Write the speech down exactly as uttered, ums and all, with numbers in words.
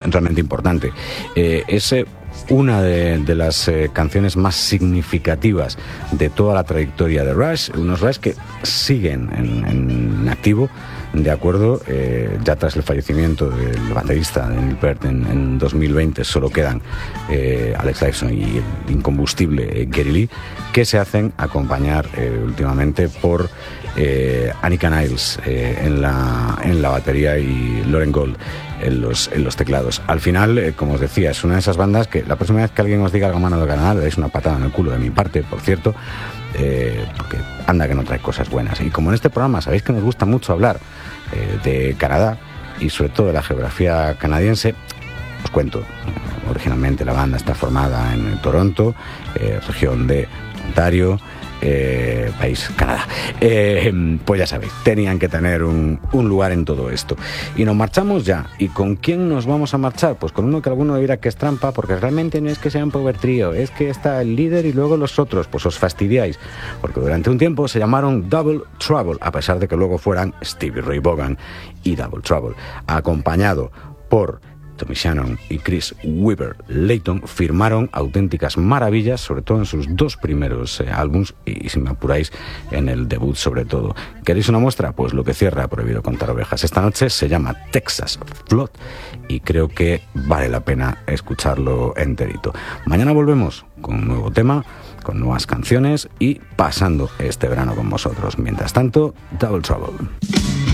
realmente importante. Eh, es eh, una de, de las eh, canciones más significativas de toda la trayectoria de Rush, unos Rush que siguen en, en activo, de acuerdo, eh, ya tras el fallecimiento del baterista de Neil Peart en, en dos mil veinte solo quedan eh, Alex Lifeson y el incombustible eh, Geddy Lee, que se hacen acompañar eh, últimamente por eh, Annika Niles eh, en, la, en la batería y Lauren Gold en los, en los teclados. Al final, eh, como os decía, es una de esas bandas que la próxima vez que alguien os diga algo malo del canal, le dais una patada en el culo de mi parte, por cierto, eh, porque anda que no trae cosas buenas. Y como en este programa sabéis que nos gusta mucho hablar eh, de Canadá y sobre todo de la geografía canadiense, os cuento. Originalmente la banda está formada en Toronto, eh, región de Ontario, Eh, país Canadá. Eh, pues ya sabéis, tenían que tener un, un lugar en todo esto. Y nos marchamos ya. ¿Y con quién nos vamos a marchar? Pues con uno que alguno dirá que es trampa, porque realmente no es que sea un power trio, es que está el líder y luego los otros. Pues os fastidiáis, porque durante un tiempo se llamaron Double Trouble, a pesar de que luego fueran Stevie Ray Vaughan y Double Trouble, acompañado por Tommy Shannon y Chris Weaver Layton. Firmaron auténticas maravillas, sobre todo en sus dos primeros eh, álbums y, si me apuráis, en el debut sobre todo. ¿Queréis una muestra? Pues lo que cierra Prohibido Contar Ovejas esta noche se llama Texas Flood y creo que vale la pena escucharlo enterito. Mañana volvemos con un nuevo tema, con nuevas canciones y pasando este verano con vosotros. Mientras tanto, Double Trouble.